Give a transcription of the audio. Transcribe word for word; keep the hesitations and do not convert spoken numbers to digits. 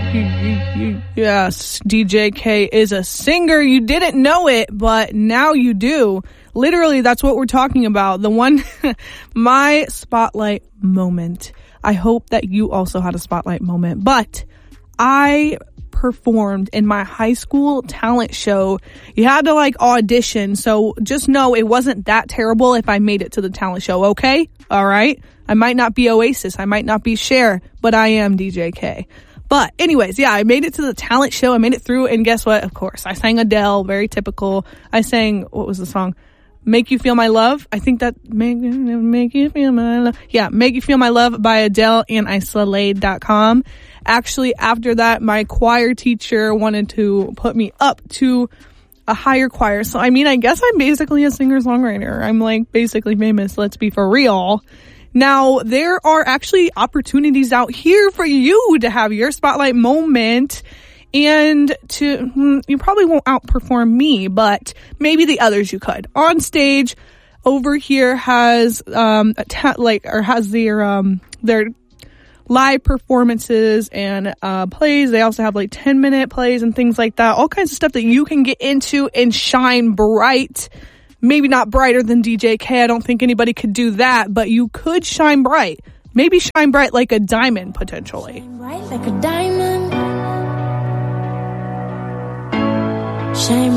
Yes, D J K is a singer. You didn't know it, but now you do. Literally, that's what we're talking about. The one, my spotlight moment. I hope that you also had a spotlight moment, but I performed in my high school talent show. You had to like audition, so just know it wasn't that terrible if I made it to the talent show, okay? All right? I might not be Oasis, I might not be Cher, but I am D J K. But anyways, yeah, I made it to the talent show. I made it through, and guess what? Of course, I sang Adele, very typical. I sang, what was the song? Make You Feel My Love. I think that make, make You Feel My Love. Yeah, Make You Feel My Love by Adele and I slayed dot com. Actually, after that, my choir teacher wanted to put me up to a higher choir. So, I mean, I guess I'm basically a singer-songwriter. I'm like basically famous. Let's be for real. Now, there are actually opportunities out here for you to have your spotlight moment and to, you probably won't outperform me, but maybe the others you could. On stage, over here has, um, a ta- like, or has their, um, their live performances and, uh, plays. They also have like ten minute plays and things like that. All kinds of stuff that you can get into and shine bright. Maybe not brighter than D J K. I don't think anybody could do that, but you could shine bright. Maybe shine bright like a diamond, potentially. Shine bright like a diamond. Shine